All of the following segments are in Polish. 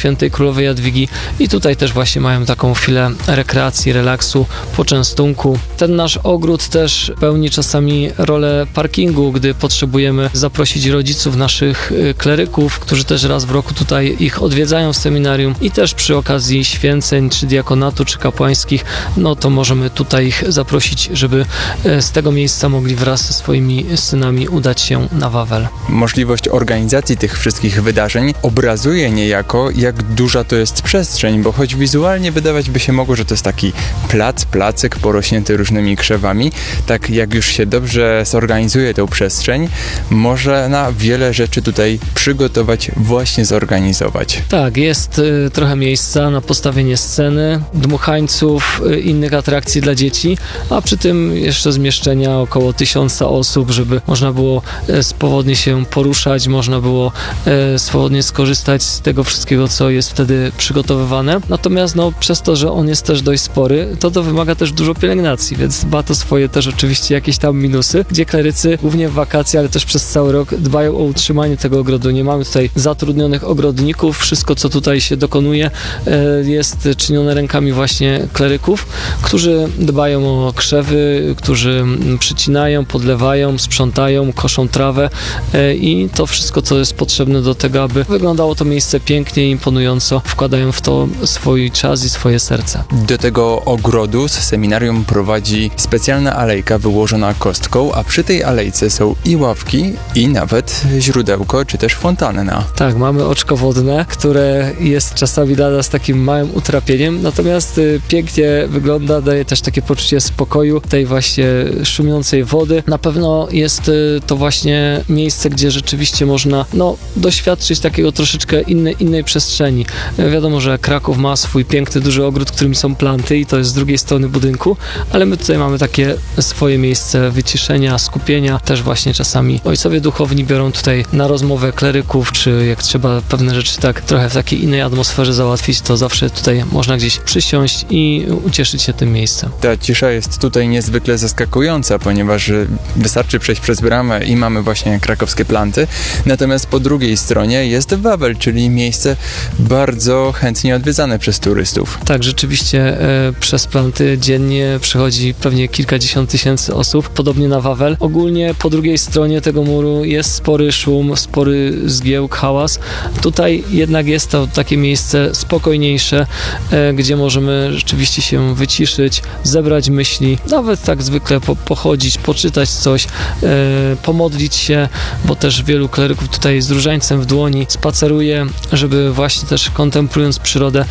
Świętej Królowej Jadwigi i tutaj też właśnie mają taką chwilę rekreacji, relaksu, poczęstunku. Ten nasz ogród też pełni czasami rolę parkingu, gdy potrzebujemy zaprosić rodziców naszych kleryków, którzy też raz w roku tutaj ich odwiedzają w seminarium i też przy okazji święceń, czy diakonatu, czy kapłańskich, no to możemy tutaj ich zaprosić, żeby z tego miejsca mogli wraz ze swoimi synami udać się na Wawel. Możliwość organizacji tych wszystkich wydarzeń obrazuje niejako, jak duża to jest przestrzeń, bo choć wizualnie wydawać by się mogło, że to jest taki placek porośnięty różnymi krzewami, tak jak już się dobrze zorganizuje tę przestrzeń, można wiele rzeczy tutaj przygotować, właśnie zorganizować. Tak, jest trochę miejsca na postawienie sceny, dmuchańców, innych atrakcji dla dzieci, a przy tym jeszcze zmieszczenia około 1000 osób, żeby można było swobodnie się poruszać, można było swobodnie skorzystać z tego wszystkiego, co jest wtedy przygotowywane. Natomiast przez to, że on jest też dość spory, to wymaga też dużo pielęgnacji, więc ma to swoje też oczywiście jakieś tam minusy, gdzie klerycy głównie w wakacje, ale też przez cały rok dbają o utrzymanie tego ogrodu. Nie mamy tutaj zatrudnionych ogrodników, wszystko co tutaj się dokonuje jest czynione rękami właśnie kleryków, którzy dbają o krzewy, którzy przycinają, podlewają, sprzątają, koszą trawę i to wszystko, co jest potrzebne do tego, aby wyglądało to miejsce pięknie i imponująco, wkładają w to swój czas i swoje serce. Do tego ogrodu z seminarium prowadzi specjalna alejka wyłożona kostką, a przy tej alejce są i ławki, i nawet źródełko, czy też fontanna. Tak, mamy oczko wodne, które jest czasami dla nas takim małym utrapieniem, natomiast pięknie wygląda, daje też takie poczucie spokoju, tej właśnie szumiącej wody. Na pewno jest to właśnie miejsce, gdzie rzeczywiście można doświadczyć takiego troszeczkę innej przestrzeni. Wiadomo, że Kraków ma swój piękny, duży ogród, którym są planty i to jest z drugiej strony budynku, ale my tutaj mamy takie swoje miejsce wyciszenia, skupienia. Też właśnie czasami ojcowie duchowni biorą tutaj na rozmowę kleryków, czy jak trzeba pewne rzeczy tak trochę w takiej innej atmosferze załatwić, to zawsze tutaj można gdzieś przysiąść i ucieszyć się tym miejscem. Ta cisza jest tutaj niezwykle zaskakująca, ponieważ wystarczy przejść przez bramę i mamy właśnie krakowskie planty, natomiast po drugiej stronie jest Wawel, czyli miejsce bardzo chętnie odwiedzane przez turystów. Tak, rzeczywiście przez planty dziennie przychodzi pewnie kilkadziesiąt tysięcy osób, podobnie na Wawel. Ogólnie po drugiej stronie tego muru jest spory szum, spory zgiełk, hałas. Tutaj jednak jest to takie miejsce spokojniejsze, gdzie możemy rzeczywiście się wyciszyć, zebrać myśli, nawet tak zwykle pochodzić, poczytać coś, pomodlić się, bo też wielu kleryków tutaj z różańcem w dłoni spaceruje, żeby właśnie też kontemplując przyrodę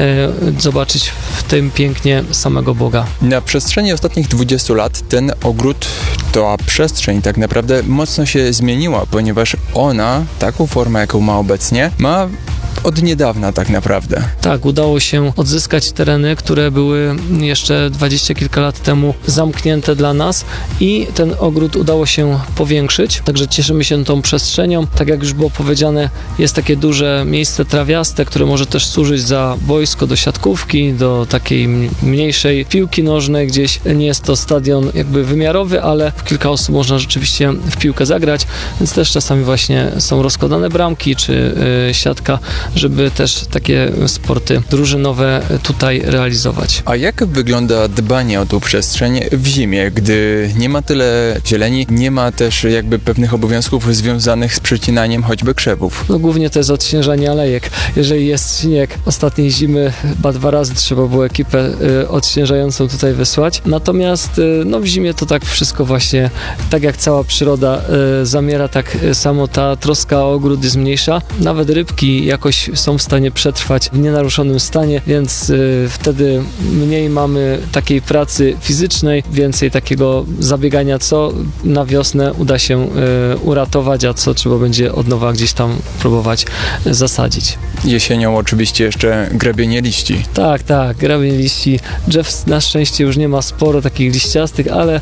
zobaczyć w tym pięknie samego Boga. Na przestrzeni ostatnich 20 lat ten ogród, ta przestrzeń tak naprawdę mocno się zmieniła, ponieważ ona, taką formę jaką ma obecnie, ma od niedawna tak naprawdę. Tak, udało się odzyskać tereny, które były jeszcze 20 kilka lat temu zamknięte dla nas i ten ogród udało się powiększyć, także cieszymy się tą przestrzenią. Tak jak już było powiedziane, jest takie duże miejsce trawiaste, które może też służyć za boisko do siatkówki, do takiej mniejszej piłki nożnej gdzieś. Nie jest to stadion jakby wymiarowy, ale w kilka osób można rzeczywiście w piłkę zagrać, więc też czasami właśnie są rozkładane bramki czy siatka, żeby też takie sporty drużynowe tutaj realizować. A jak wygląda dbanie o tą przestrzeń w zimie, gdy nie ma tyle zieleni, nie ma też jakby pewnych obowiązków związanych z przecinaniem choćby krzewów? Głównie to jest odśnieżanie alejek. Jeżeli jest śnieg, ostatniej zimy chyba 2 razy trzeba było ekipę odśnieżającą tutaj wysłać. Natomiast w zimie to tak wszystko właśnie, tak jak cała przyroda zamiera, tak samo ta troska o ogród jest mniejsza. Nawet rybki jakoś są w stanie przetrwać w nienaruszonym stanie, więc wtedy mniej mamy takiej pracy fizycznej, więcej takiego zabiegania, co na wiosnę uda się uratować, a co trzeba będzie od nowa gdzieś tam próbować zasadzić. Jesienią oczywiście jeszcze grabienie liści. Tak, grabienie liści. Drzew na szczęście już nie ma sporo takich liściastych, ale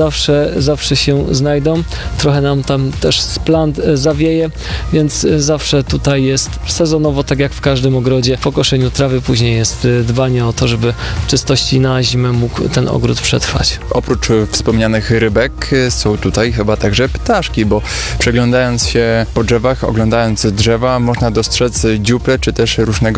zawsze się znajdą. Trochę nam tam też z plant zawieje, więc zawsze tutaj jest sezonowo, tak jak w każdym ogrodzie, po koszeniu trawy później jest dbanie o to, żeby w czystości na zimę mógł ten ogród przetrwać. Oprócz wspomnianych rybek są tutaj chyba także ptaszki, bo przeglądając się po drzewach, oglądając drzewa, można dostrzec dziuple czy też różnego